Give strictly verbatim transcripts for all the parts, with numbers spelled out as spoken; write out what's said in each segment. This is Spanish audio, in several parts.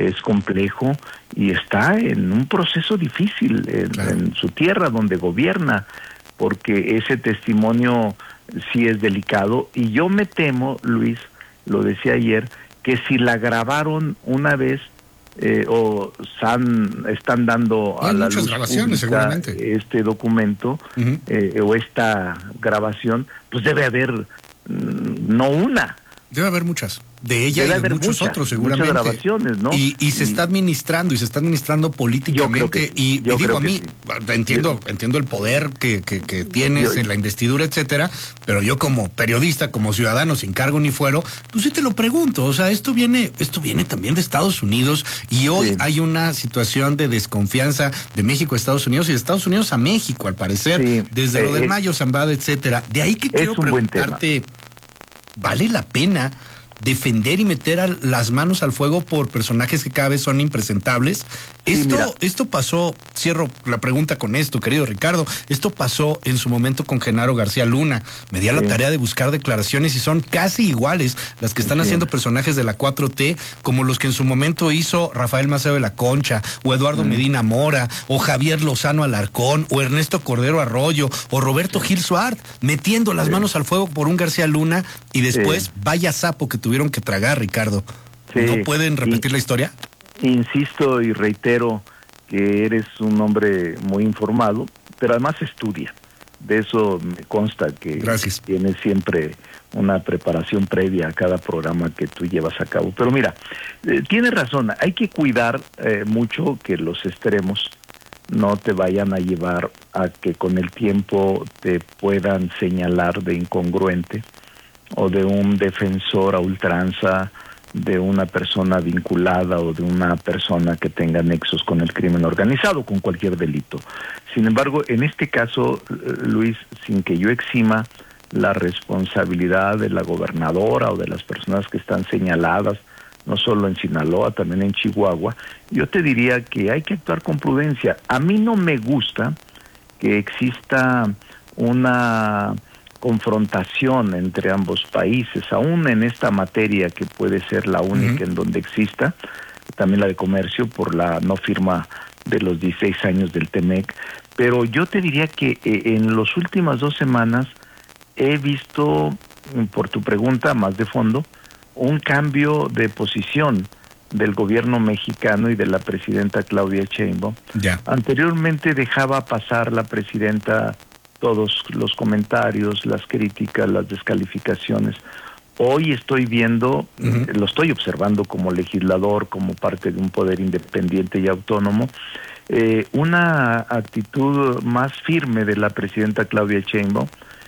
es complejo y está en un proceso difícil en, claro. en su tierra donde gobierna, porque ese testimonio sí es delicado. Y yo me temo, Luis, lo decía ayer, que si la grabaron una vez eh, o san, están dando a la luz pública seguramente este documento uh-huh. eh, o esta grabación, pues debe haber mm, no una. Debe haber muchas. De ella Debe y de muchos muchas, otros seguramente. Muchas grabaciones, ¿no? Y, y se está administrando, y se está administrando políticamente. Sí, y, y digo a mí, sí. entiendo, sí. entiendo el poder que, que, que tienes yo, en la investidura, etcétera, pero yo como periodista, como ciudadano, sin cargo ni fuero, pues sí te lo pregunto. O sea, esto viene, esto viene también de Estados Unidos, y hoy sí. hay una situación de desconfianza de México a Estados Unidos y de Estados Unidos a México, al parecer, sí. desde eh, lo del Mayo Zambada, etcétera. De ahí que quiero preguntarte, ¿vale la pena defender y meter a las manos al fuego por personajes que cada vez son impresentables? Esto, sí, esto pasó, cierro la pregunta con esto, querido Ricardo, esto pasó en su momento con Genaro García Luna. Me di a la sí. tarea de buscar declaraciones y son casi iguales las que están sí. haciendo personajes de la cuatro T, como los que en su momento hizo Rafael Maceo de la Concha, o Eduardo mm. Medina Mora, o Javier Lozano Alarcón, o Ernesto Cordero Arroyo, o Roberto sí. Gil Suárez, metiendo las sí. manos al fuego por un García Luna, y después, sí. vaya sapo que tuvieron que tragar, Ricardo. Sí. ¿No pueden repetir y, la historia? Insisto y reitero que eres un hombre muy informado, pero además estudia. De eso me consta que Gracias. tienes siempre una preparación previa a cada programa que tú llevas a cabo. Pero mira, eh, tienes razón, hay que cuidar eh, mucho que los extremos no te vayan a llevar a que con el tiempo te puedan señalar de incongruente o de un defensor a ultranza de una persona vinculada o de una persona que tenga nexos con el crimen organizado, con cualquier delito. Sin embargo, en este caso, Luis, sin que yo exima la responsabilidad de la gobernadora o de las personas que están señaladas, no solo en Sinaloa, también en Chihuahua, yo te diría que hay que actuar con prudencia. A mí no me gusta que exista una confrontación entre ambos países, aún en esta materia que puede ser la única uh-huh. en donde exista, también la de comercio por la no firma de los dieciséis años del T M E C, pero yo te diría que eh, en las últimas dos semanas he visto, por tu pregunta más de fondo, un cambio de posición del gobierno mexicano y de la presidenta Claudia Sheinbaum. Yeah. Anteriormente dejaba pasar la presidenta todos los comentarios, las críticas, las descalificaciones. Hoy estoy viendo, uh-huh. lo estoy observando como legislador, como parte de un poder independiente y autónomo, eh, una actitud más firme de la presidenta Claudia Sheinbaum,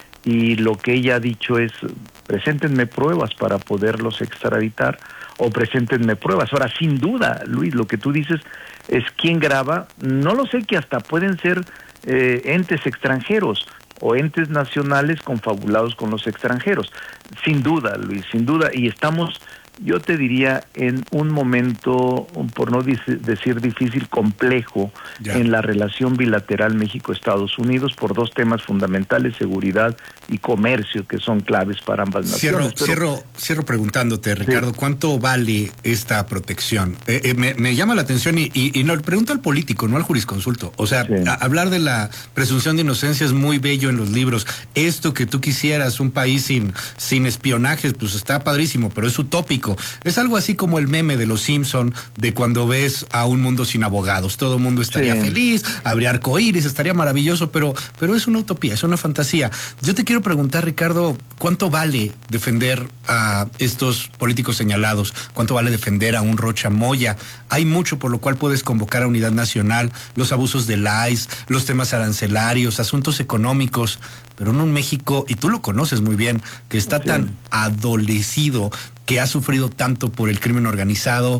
y lo que ella ha dicho es: preséntenme pruebas para poderlos extraditar, o preséntenme pruebas. Ahora, sin duda, Luis, lo que tú dices es quién graba. No lo sé, que hasta pueden ser eh, entes extranjeros o entes nacionales confabulados con los extranjeros. Sin duda, Luis, sin duda. Y estamos, yo te diría, en un momento, por no decir difícil, complejo, ya. en la relación bilateral México-Estados Unidos por dos temas fundamentales: seguridad y comercio, que son claves para ambas cierro, naciones. Pero... Cierro, cierro preguntándote, Ricardo, sí. ¿cuánto vale esta protección? Eh, eh, me, me llama la atención y, y, y no, le pregunto al político, no al jurisconsulto. O sea, sí. a, hablar de la presunción de inocencia es muy bello en los libros. Esto que tú quisieras, un país sin, sin espionajes, pues está padrísimo, pero es utópico. Es algo así como el meme de los Simpson, de cuando ves a un mundo sin abogados. Todo el mundo estaría sí. feliz, habría arcoíris, estaría maravilloso, pero, pero es una utopía, es una fantasía. Yo te quiero preguntar, Ricardo, ¿cuánto vale defender a estos políticos señalados? ¿Cuánto vale defender a un Rocha Moya? Hay mucho por lo cual puedes convocar a unidad nacional, los abusos del I C E, los temas arancelarios, asuntos económicos, pero en un México, y tú lo conoces muy bien, que está sí. tan adolecido, que ha sufrido tanto por el crimen organizado.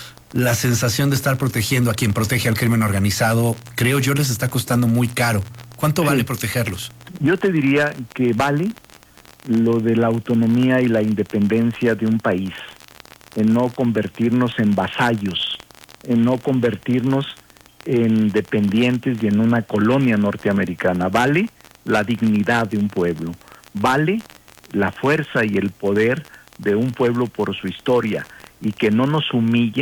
La sensación de estar protegiendo a quien protege al crimen organizado, creo yo, les está costando muy caro. ¿Cuánto sí. vale protegerlos? Yo te diría que vale lo de la autonomía y la independencia de un país, en no convertirnos en vasallos, en no convertirnos en dependientes y en una colonia norteamericana. Vale la dignidad de un pueblo, vale la fuerza y el poder de un pueblo por su historia, y que no nos humillen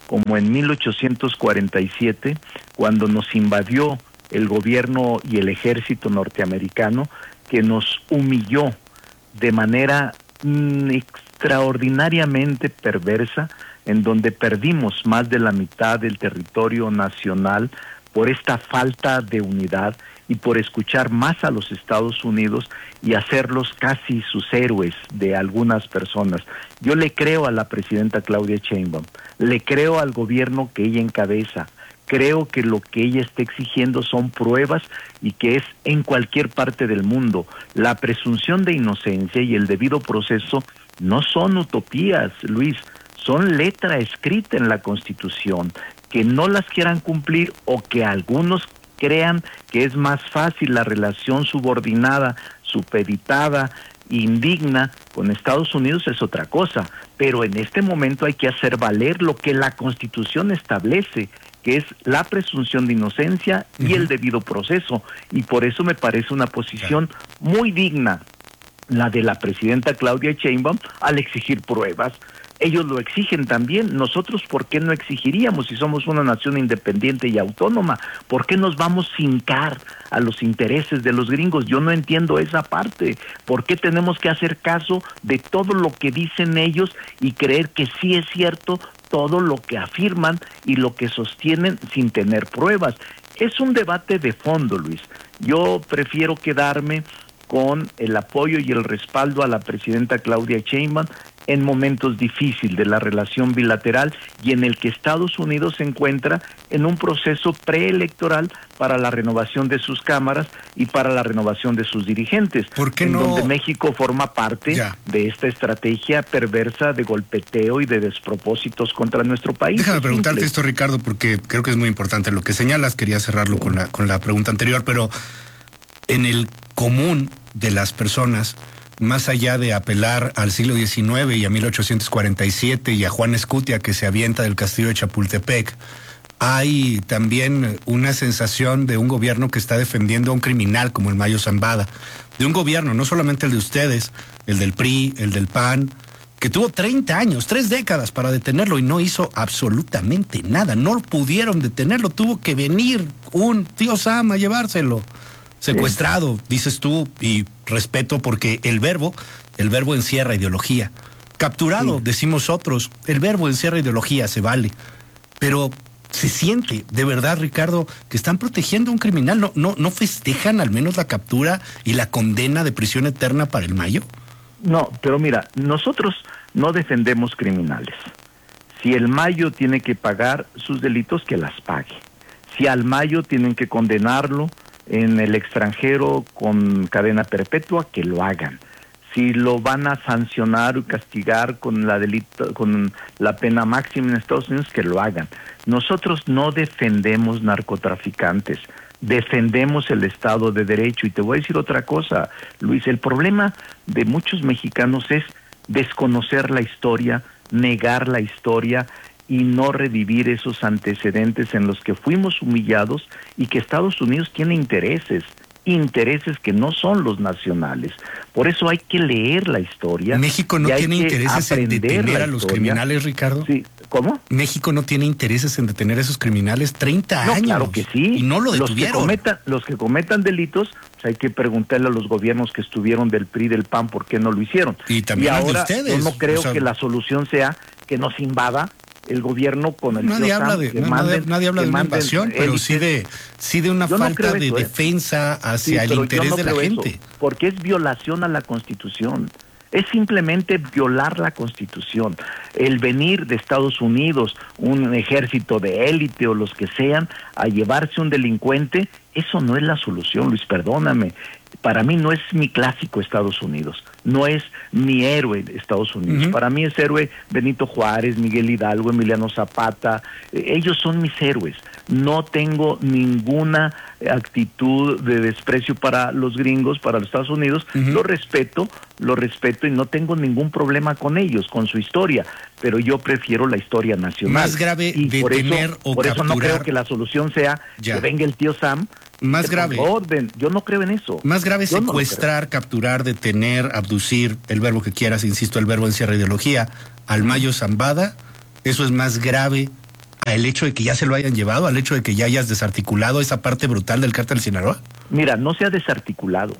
como en mil ochocientos cuarenta y siete, cuando nos invadió el gobierno y el ejército norteamericano, que nos humilló de manera mm, extraordinariamente perversa, en donde perdimos más de la mitad del territorio nacional por esta falta de unidad y por escuchar más a los Estados Unidos y hacerlos casi sus héroes de algunas personas. Yo le creo a la presidenta Claudia Sheinbaum, le creo al gobierno que ella encabeza, creo que lo que ella está exigiendo son pruebas y que es en cualquier parte del mundo. La presunción de inocencia y el debido proceso no son utopías, Luis, son letra escrita en la Constitución. Que no las quieran cumplir o que algunos crean que es más fácil la relación subordinada, supeditada, indigna con Estados Unidos es otra cosa, pero en este momento hay que hacer valer lo que la Constitución establece, que es la presunción de inocencia y uh-huh. el debido proceso, y por eso me parece una posición muy digna la de la presidenta Claudia Sheinbaum al exigir pruebas. Ellos lo exigen también. Nosotros, ¿por qué no exigiríamos si somos una nación independiente y autónoma? ¿Por qué nos vamos a hincar a los intereses de los gringos? Yo no entiendo esa parte. ¿Por qué tenemos que hacer caso de todo lo que dicen ellos y creer que sí es cierto todo lo que afirman y lo que sostienen sin tener pruebas? Es un debate de fondo, Luis. Yo prefiero quedarme con el apoyo y el respaldo a la presidenta Claudia Sheinbaum en momentos difíciles de la relación bilateral y en el que Estados Unidos se encuentra en un proceso preelectoral para la renovación de sus cámaras y para la renovación de sus dirigentes, ¿por qué en no? donde México forma parte ya. de esta estrategia perversa de golpeteo y de despropósitos contra nuestro país. Déjame preguntarte simple. esto, Ricardo, porque creo que es muy importante lo que señalas. Quería cerrarlo con la, con la pregunta anterior, pero en el común de las personas, más allá de apelar al siglo diecinueve y a mil ochocientos cuarenta y siete y a Juan Escutia que se avienta del castillo de Chapultepec, hay también una sensación de un gobierno que está defendiendo a un criminal como el Mayo Zambada, de un gobierno, no solamente el de ustedes, el del P R I, el del P A N, que tuvo treinta años, tres décadas para detenerlo y no hizo absolutamente nada, no pudieron detenerlo, tuvo que venir un tío Sam a llevárselo. Secuestrado, dices tú, y respeto porque el verbo, el verbo encierra ideología. Capturado, sí. decimos otros, el verbo encierra ideología, se vale. Pero se siente, de verdad, Ricardo, que están protegiendo a un criminal. ¿No, no, no festejan al menos la captura y la condena de prisión eterna para el Mayo? No, pero mira, nosotros no defendemos criminales. Si el Mayo tiene que pagar sus delitos, que las pague. Si al Mayo tienen que condenarlo en el extranjero con cadena perpetua, que lo hagan. Si lo van a sancionar o castigar con la delito, con la pena máxima en Estados Unidos, que lo hagan. Nosotros no defendemos narcotraficantes, defendemos el Estado de Derecho. Y te voy a decir otra cosa, Luis, el problema de muchos mexicanos es desconocer la historia, negar la historia y no revivir esos antecedentes en los que fuimos humillados y que Estados Unidos tiene intereses, intereses que no son los nacionales. Por eso hay que leer la historia. ¿México no tiene intereses en detener a los criminales, Ricardo? Sí. ¿Cómo? ¿México no tiene intereses en detener a esos criminales? treinta no, años. Claro que sí. Y no lo detuvieron. Los que cometan, los que cometan delitos, pues hay que preguntarle a los gobiernos que estuvieron del P R I y del P A N por qué no lo hicieron. Y también y ahora, de ustedes. Yo no creo o sea, que la solución sea que nos invada el gobierno con el nadie habla de, no, manden, nadie habla de una invasión, pero sí de sí de una falta no de eso, defensa hacia sí, el interés no de la gente. Eso, porque es violación a la Constitución. Es simplemente violar la Constitución. El venir de Estados Unidos, un ejército de élite o los que sean, a llevarse un delincuente, eso no es la solución, Luis, perdóname. Para mí no es mi clásico Estados Unidos, no es mi héroe Estados Unidos. Uh-huh. Para mí es héroe Benito Juárez, Miguel Hidalgo, Emiliano Zapata. Ellos son mis héroes. No tengo ninguna actitud de desprecio para los gringos, para los Estados Unidos. Uh-huh. Lo respeto, lo respeto y no tengo ningún problema con ellos, con su historia. Pero yo prefiero la historia nacional. Más grave y detener por eso, o por capturar. Por eso no creo que la solución sea ya. que venga el tío Sam. Más grave. Orden. Yo no creo en eso. Más grave Yo secuestrar, no capturar, detener, abducir, el verbo que quieras, insisto, el verbo encierra ideología, al Mayo Zambada. Eso es más grave al hecho de que ya se lo hayan llevado, al hecho de que ya hayas desarticulado esa parte brutal del cártel de Sinaloa? Mira, no se ha desarticulado.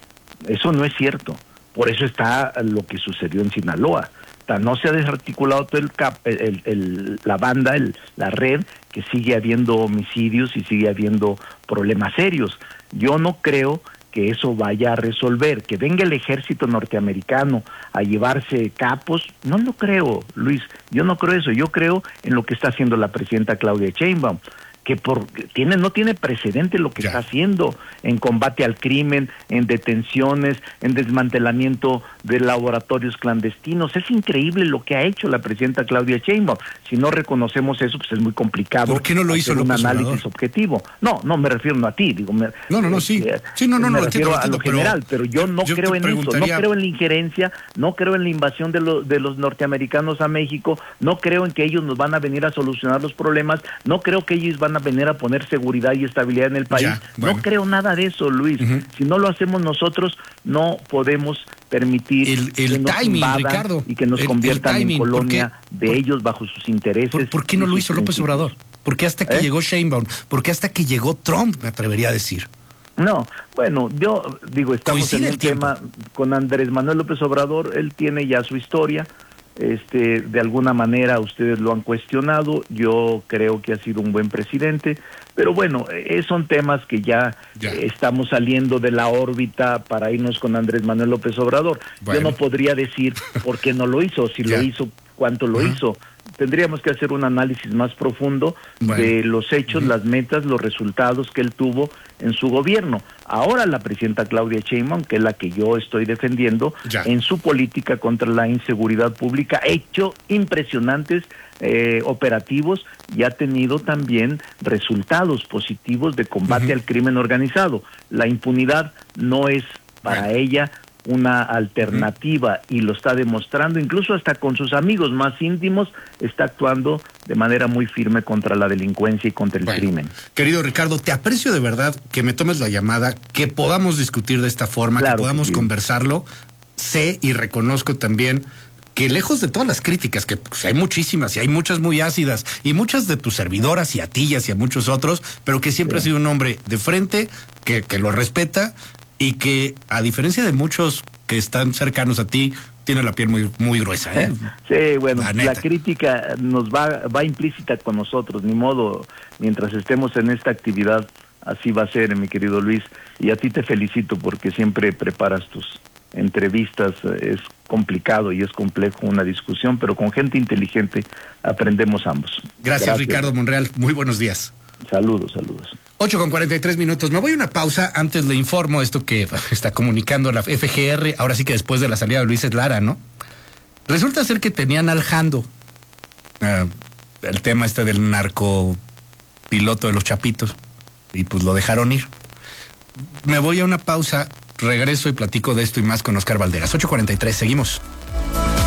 Eso no es cierto. Por eso está lo que sucedió en Sinaloa. No se ha desarticulado todo el, cap, el, el la banda, el, la red, que sigue habiendo homicidios y sigue habiendo problemas serios. Yo no creo que eso vaya a resolver. Que venga el ejército norteamericano a llevarse capos, no lo creo, Luis. Yo no creo eso. Yo creo en lo que está haciendo la presidenta Claudia Sheinbaum, que por, tiene, no tiene precedente lo que ya está haciendo en combate al crimen, en detenciones, en desmantelamiento de laboratorios clandestinos. Es increíble lo que ha hecho la presidenta Claudia Sheinbaum. Si no reconocemos eso, pues es muy complicado. ¿Por qué no lo hizo un López análisis Obrador? objetivo? No, no me refiero no a ti, digo. Me, no, no, no, sí. Eh, sí, no, no, me no, refiero entiendo, a lo general, pero, pero yo no yo creo en eso. No creo en la injerencia, no creo en la invasión de, lo, de los norteamericanos a México, no creo en que ellos nos van a venir a solucionar los problemas, no creo que ellos van a venir a poner seguridad y estabilidad en el país. Ya, bueno. No creo nada de eso, Luis. Uh-huh. Si no lo hacemos nosotros, no podemos permitir el, el que nos timing, invadan Ricardo, y que nos el, conviertan el timing, en colonia ¿por qué, de por, ellos bajo sus intereses. ¿Por, por qué no lo hizo López principios. Obrador? ¿Por qué hasta que ¿Eh? llegó Sheinbaum? ¿Por qué hasta que llegó Trump, me atrevería a decir? No, bueno, yo digo, estamos en un tema con Andrés Manuel López Obrador, él tiene ya su historia. Este, de alguna manera ustedes lo han cuestionado, yo creo que ha sido un buen presidente, pero bueno, eh, son temas que ya, ya. Eh, estamos saliendo de la órbita para irnos con Andrés Manuel López Obrador. Bueno. Yo no podría decir por qué no lo hizo, si lo hizo, cuánto lo uh-huh. hizo. Tendríamos que hacer un análisis más profundo bueno. de los hechos, uh-huh. las metas, los resultados que él tuvo en su gobierno. Ahora la presidenta Claudia Sheinbaum, que es la que yo estoy defendiendo, ya. en su política contra la inseguridad pública, ha hecho impresionantes eh, operativos y ha tenido también resultados positivos de combate uh-huh. al crimen organizado. La impunidad no es para bueno. ella una alternativa y lo está demostrando, incluso hasta con sus amigos más íntimos, está actuando de manera muy firme contra la delincuencia y contra el bueno, crimen. Querido Ricardo, te aprecio de verdad que me tomes la llamada, que podamos discutir de esta forma, claro, que podamos que sí. conversarlo. Sé y reconozco también que lejos de todas las críticas, que pues, hay muchísimas y hay muchas muy ácidas, y muchas de tus servidoras y a ti y a muchos otros, pero que siempre sí. has sido un hombre de frente, que, que lo respeta, y que, a diferencia de muchos que están cercanos a ti, tiene la piel muy muy gruesa, ¿eh? Sí, bueno, la, la crítica nos va va implícita con nosotros, ni modo, mientras estemos en esta actividad, así va a ser, mi querido Luis, y a ti te felicito porque siempre preparas tus entrevistas, es complicado y es complejo una discusión, pero con gente inteligente aprendemos ambos. Gracias, Gracias. Ricardo Monreal, muy buenos días. Saludos, saludos. ocho con cuarenta y tres minutos. Me voy a una pausa. Antes le informo esto que está comunicando la F G R, ahora sí que después de la salida de Luis Lara, ¿no? Resulta ser que tenían aljando uh, el tema este del narcopiloto de los Chapitos y pues lo dejaron ir. Me voy a una pausa, regreso y platico de esto y más con Oscar Valderas. ocho cuarenta y tres, seguimos.